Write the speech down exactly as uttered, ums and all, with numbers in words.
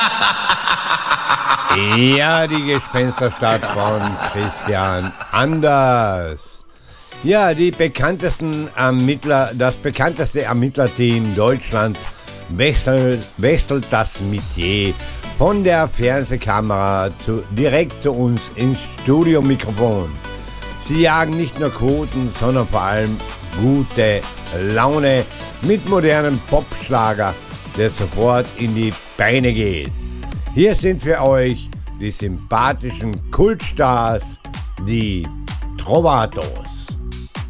Ja, die Gespensterstadt von Christian Anders. Ja, die bekanntesten Ermittler, das bekannteste Ermittlerteam Deutschlands wechselt, wechselt das Metier von der Fernsehkamera zu, direkt zu uns ins Studiomikrofon. Sie jagen nicht nur Quoten, sondern vor allem gute Laune mit modernem Popschlager, der sofort in die Beine geht. Hier sind für euch die sympathischen Kultstars, die Trovatos.